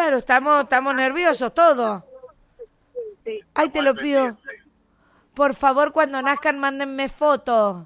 Claro, estamos nerviosos todos. Sí. Ay, te lo pido. Por favor, cuando nazcan, mándenme fotos.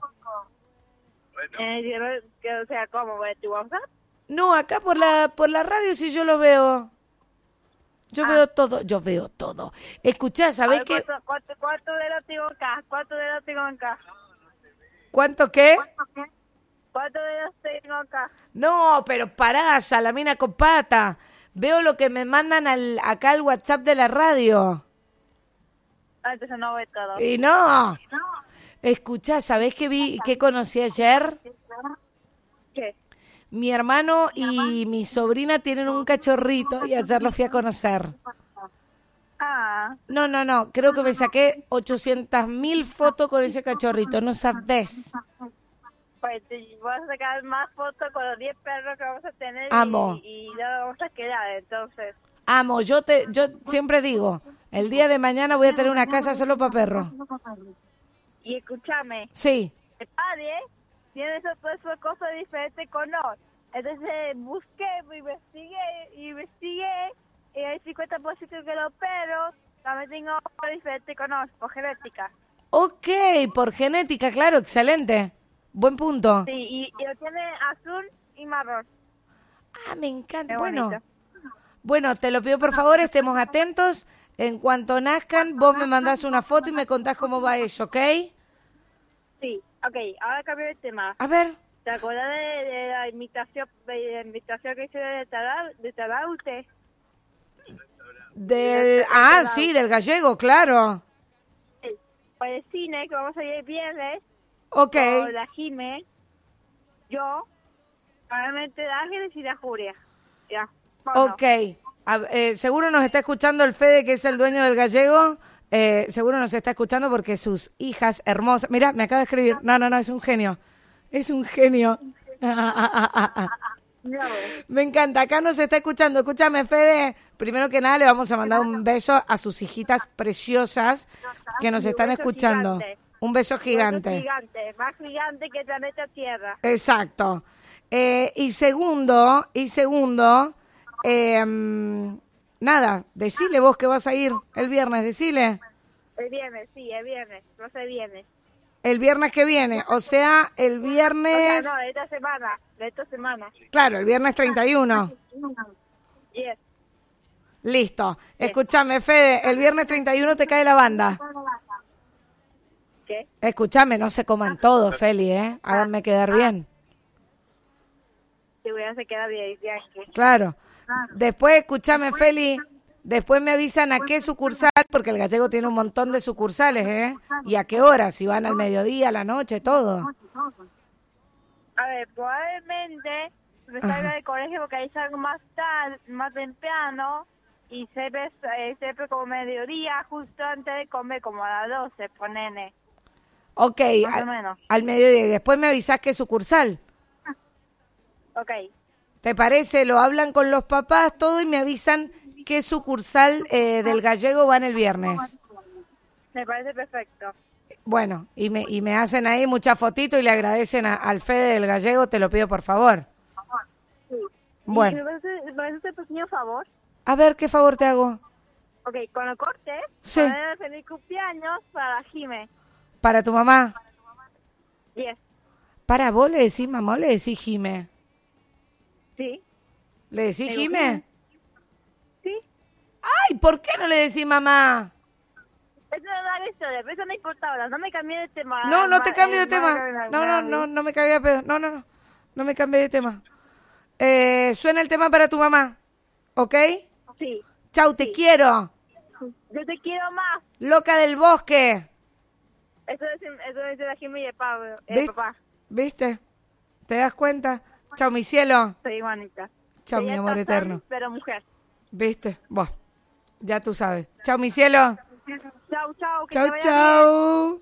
O sea, ¿cómo? ¿De tu WhatsApp? No, acá por la radio si yo lo veo. Yo veo todo. Escuchá, ¿sabés qué? ¿Cuánto dedos tengo acá? ¿Cuántos dedos tengo acá? ¿Cuánto qué? ¿Cuántos dedos tengo acá? No, pero pará, salamina con pata. Veo lo que me mandan acá al WhatsApp de la radio. Entonces no ve todo. Y no. Escuchá, ¿sabés qué conocí ayer? ¿Qué? Mi hermano y mi sobrina tienen un cachorrito y ayer lo fui a conocer. Ah. No, creo que me saqué 800.000 fotos con ese cachorrito, no sabés. Pues vas a sacar más fotos con los 10 perros que vamos a tener. Amo. Y no vamos a quedar, entonces. Amo, yo siempre digo, el día de mañana voy a tener una casa solo para perros. Y escúchame. Sí. El padre tiene esas cosas diferentes con nos. Entonces busqué, investigué, y hay 50% que los perros también tengo diferente con nos, por genética. Ok, por genética, claro, excelente. Buen punto. Sí, y lo tiene azul y marrón. Ah, me encanta. Qué Bueno, bonito. bueno, te lo pido por favor, estemos atentos. En cuanto nazcan, vos me mandás una foto y me contás cómo va eso, ¿ok? Sí, ok, ahora cambio de tema. A ver. ¿Te acuerdas de la invitación que hice de Talaute? Sí, del gallego, claro. Para el cine, que vamos a ir el viernes. Ok. Con la Jime, yo, probablemente de Ángeles y la Julia. Ya. Bueno. Ok. Seguro nos está escuchando el Fede, que es el dueño del gallego. Seguro nos está escuchando porque sus hijas hermosas... Mirá, me acaba de escribir. No, es un genio. Es un genio. Me encanta. Acá nos está escuchando. Escúchame, Fede. Primero que nada, le vamos a mandar un beso a sus hijitas preciosas que nos están escuchando. Gigante. Un beso gigante. Más gigante que el planeta Tierra. Exacto. Y segundo, nada, decile vos que vas a ir el viernes, decile. El viernes, sí, el viernes. No sé, viernes. El viernes que viene, o sea, el viernes... O sea, no, de esta semana. Claro, el viernes 31. Yes. Listo. Escúchame, Fede, el viernes 31 te cae la banda. ¿Qué? Escúchame, no se coman todo, Feli, ¿eh? Háganme quedar bien. Te voy a hacer quedar bien. Claro. Después, escúchame, Feli, después me avisan a qué sucursal, porque el gallego tiene un montón de sucursales, ¿eh? Y a qué hora, si van al mediodía, a la noche, todo. A ver, probablemente me salga del colegio porque ahí salgo más temprano y siempre como mediodía, justo antes de comer, como a las 12, ponele. Ok, Más o menos. al mediodía. Y después me avisás qué sucursal. Ok. ¿Te parece? Lo hablan con los papás, todo, y me avisan qué sucursal del gallego van el viernes. Me parece perfecto. Bueno, y me hacen ahí muchas fotitos y le agradecen al Fede del gallego, te lo pido por favor. Sí. Bueno. ¿Me puedes hacer un pequeño favor? A ver, ¿qué favor te hago? Ok, cuando cortes, Sí. poner feliz cumpleaños para Jime. ¿Para tu mamá? Yes. ¿Para vos le decís mamá o le decís Jime? Sí. ¿Le decís ¿Digo Jime? Sí. Ay, ¿por qué no le decís mamá? Eso no da historia, pero eso no importa ahora. No me cambié de tema. No te cambio de tema. No me cambié de pedo. No me cambié de tema. Suena el tema para tu mamá, ¿ok? Sí. Chau, te quiero. Yo te quiero más. Loca del bosque. Eso dice la Jimmy y el Pablo, papá. ¿Viste? ¿Te das cuenta? Chau, mi cielo. Soy Juanita. Chau, Soy mi amor Tarzán, eterno. pero mujer. ¿Viste? Vos. Ya tú sabes. Chau, mi cielo. Chau, chau. Que te Chau, vaya bien. chau.